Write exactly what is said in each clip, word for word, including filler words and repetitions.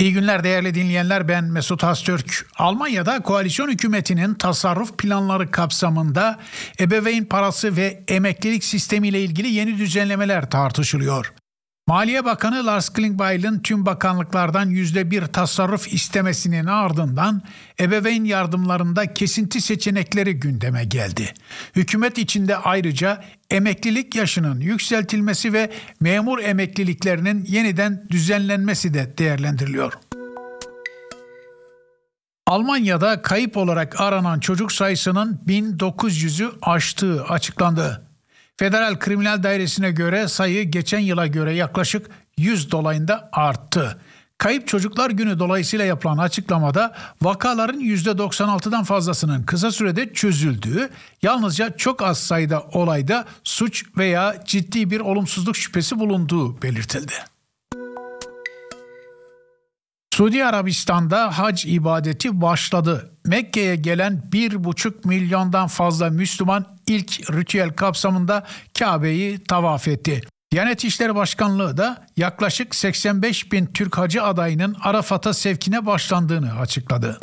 İyi günler değerli dinleyenler, ben Mesut Haztürk. Almanya'da koalisyon hükümetinin tasarruf planları kapsamında ebeveyn parası ve emeklilik sistemiyle ilgili yeni düzenlemeler tartışılıyor. Maliye Bakanı Lars Klingbeil'in tüm bakanlıklardan yüzde bir tasarruf istemesinin ardından ebeveyn yardımlarında kesinti seçenekleri gündeme geldi. Hükümet içinde ayrıca emeklilik yaşının yükseltilmesi ve memur emekliliklerinin yeniden düzenlenmesi de değerlendiriliyor. Almanya'da kayıp olarak aranan çocuk sayısının bin dokuz yüzü aştığı açıklandı. Federal Kriminal Dairesi'ne göre sayı geçen yıla göre yaklaşık yüz dolayında arttı. Kayıp Çocuklar Günü dolayısıyla yapılan açıklamada vakaların yüzde doksan altıdan fazlasının kısa sürede çözüldüğü, yalnızca çok az sayıda olayda suç veya ciddi bir olumsuzluk şüphesi bulunduğu belirtildi. Suudi Arabistan'da hac ibadeti başladı. Mekke'ye gelen bir buçuk milyondan fazla Müslüman ilk ritüel kapsamında Kabe'yi tavaf etti. Diyanet İşleri Başkanlığı da yaklaşık seksen beş bin Türk hacı adayının Arafat'a sevkine başlandığını açıkladı.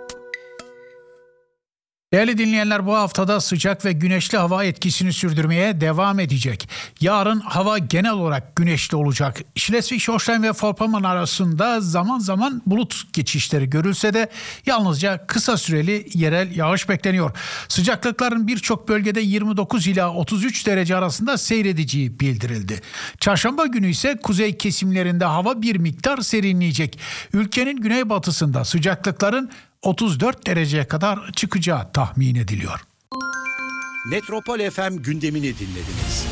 Değerli dinleyenler, bu haftada sıcak ve güneşli hava etkisini sürdürmeye devam edecek. Yarın hava genel olarak güneşli olacak. Schleswig-Holstein ve Vorpommern arasında zaman zaman bulut geçişleri görülse de yalnızca kısa süreli yerel yağış bekleniyor. Sıcaklıkların birçok bölgede yirmi dokuz ila otuz üç derece arasında seyredeceği bildirildi. Çarşamba günü ise kuzey kesimlerinde hava bir miktar serinleyecek. Ülkenin güneybatısında sıcaklıkların otuz dört dereceye kadar çıkacağı tahmin ediliyor. Metropol F M gündemini dinlediniz.